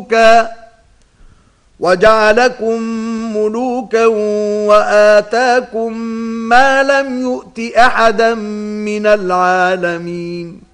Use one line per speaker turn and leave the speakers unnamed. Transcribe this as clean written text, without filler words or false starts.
ملوكا وآتاكم ما لم يؤت أحدا من العالمين